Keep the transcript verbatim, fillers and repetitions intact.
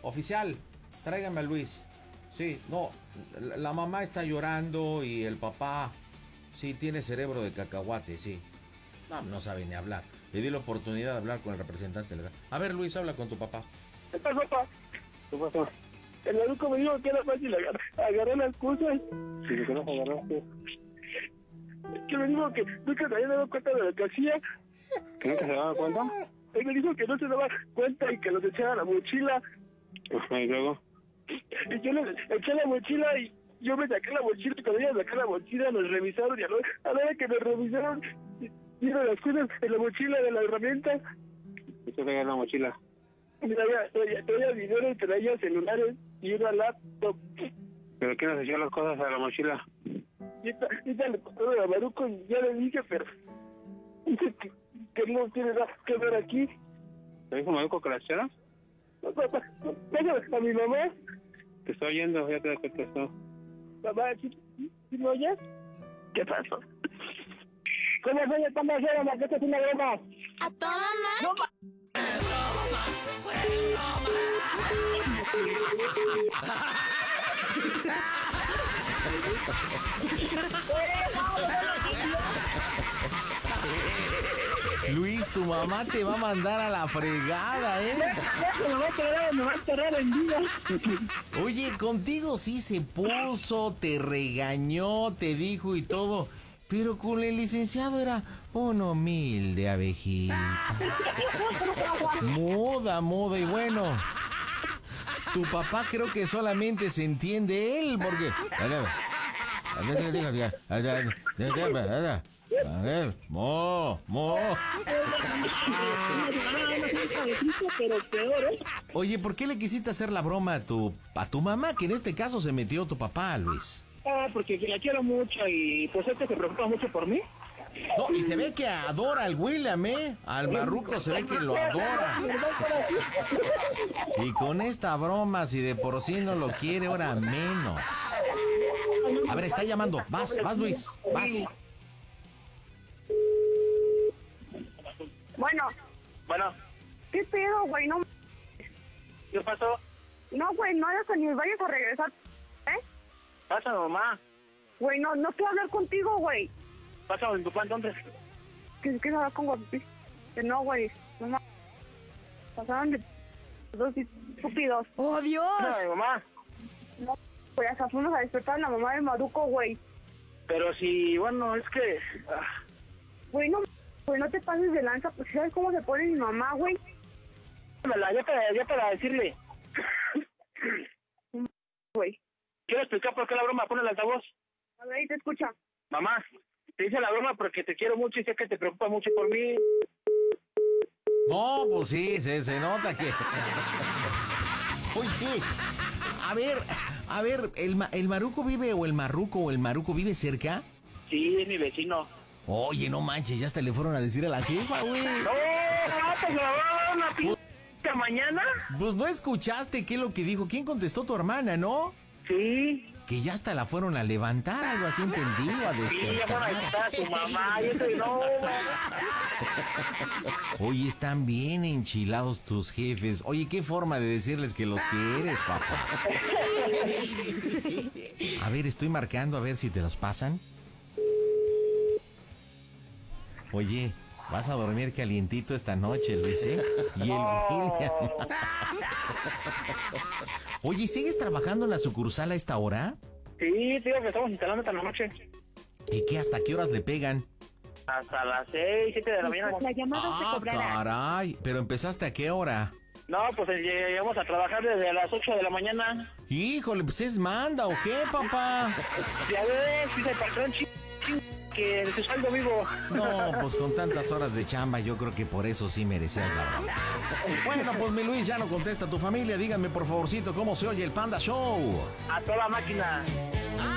Oficial, tráigame a Luis. Sí, no, la, la mamá está llorando y el papá, sí, tiene cerebro de cacahuate, sí. No, no sabe ni hablar. Le di la oportunidad de hablar con el representante legal. A ver, Luis, habla con tu papá. ¿Qué pasó, papá? ¿Qué pasó? El médico me dijo que era fácil agarrar, agarrar las cosas. Sí, que no agarraste. Es que me dijo que nunca se había dado cuenta de lo que hacía. ¿Que nunca se daba cuenta? Él me dijo que no se daba cuenta y que los echaba a la mochila. Ajá, ¿y luego? Y yo les eché la mochila y yo me saqué la mochila y cuando ella sacó la mochila nos revisaron y a la, a la hora que me revisaron vieron las cosas en la mochila de la herramienta. ¿Qué traía en la mochila? Traía, traía, traía dinero y traía celulares y una laptop. ¿Pero qué nos echó las cosas a la mochila? Y esta, esta le contó a Maruco y ya le dije, pero dice que, que no tiene nada que ver aquí. ¿Te dijo Maruco que la echara? Papá, pásame a mi mamá. Te estoy oyendo, ya te contestó. Mamá, ¿sí, ¿sí me oyes? ¿Qué pasó? ¿Cómo soy el pan de acero, ma? ¿Qué es una broma? ¿A toda madre? ¡No, ma! ¡Broma! ¡Fue broma! Luis, tu mamá te va a mandar a la fregada, ¿eh? Me va a cerrar, me va a cerrar en vida. Oye, contigo sí se puso, te regañó, te dijo y todo. Pero con el licenciado era un humilde abejita. Muda, muda y bueno. Tu papá creo que solamente se entiende él porque... Mo, mo. Oye, ¿por qué le quisiste hacer la broma a tu, a tu mamá? Que en este caso se metió tu papá, Luis. Ah, porque la quiero mucho y pues este se preocupa mucho por mí. No, y se ve que adora al William, ¿eh? Al Marruco se ve que lo adora. Y con esta broma, si de por sí no lo quiere, ahora menos. A ver, está llamando. Vas, vas, Luis, vas. Bueno. Bueno. ¿Qué pedo, güey? No. ¿Qué pasó? No, güey, no hagas ni vayas a regresar. ¿Eh? Pasa, mamá. Güey, no, no quiero hablar contigo, güey. Pasa en tu plan, entonces. ¿Qué quieres hablar con guapi? Que no, güey. No ma- Pasaron de dos estúpidos. ¡Oh, Dios! Pasa, mamá. No, güey, hasta fuimos a despertar a la mamá de Maruco, güey. Pero si, bueno, es que... Ah. Güey, no, güey, no te pases de lanza. Pues, ¿sabes cómo se pone mi mamá, güey? Ya para, ya para decirle. Güey. Quiero explicar por qué la broma. Pon el altavoz. A ver, ahí te escucha. Mamá, te hice la broma porque te quiero mucho y sé que te preocupa mucho por mí. No, pues sí, se, se nota que... Oye, a ver, a ver, ¿el, ma- el Maruco vive o el Marruco o el Maruco vive cerca? Sí, es mi vecino. Oye, no manches, ya hasta le fueron a decir a la jefa, güey. ¡No! ¡Te grabaron una p*** mañana! Pues no escuchaste qué es lo que dijo. ¿Quién contestó? Tu hermana, ¿no? Sí. Que ya hasta la fueron a levantar, algo así entendido, a Sí, ya fueron a despertar. visitar a tu mamá. Yo soy no, Oye, están bien enchilados tus jefes. Oye, qué forma de decirles que los quieres, papá. A ver, estoy marcando a ver si te los pasan. Oye, vas a dormir calientito esta noche, Luis, ¿eh? Y el William. Oye, ¿sigues trabajando en la sucursal a esta hora? Sí, tío, que estamos instalando esta noche. ¿Y qué? ¿Hasta qué horas le pegan? Hasta las seis, siete de la mañana. La llamada se Ah, cobrará. caray. ¿Pero empezaste a qué hora? No, pues eh, llegamos a trabajar desde las ocho de la mañana. Híjole, pues es manda, ¿o qué, papá? Ya ves, dice el patrón ch... que de tu saldo vivo. No, pues con tantas horas de chamba, yo creo que por eso sí merecías la broma. Bueno, pues mi Luis, ya no contesta a tu familia. Díganme, por favorcito, ¿cómo se oye el Panda Show? A toda máquina.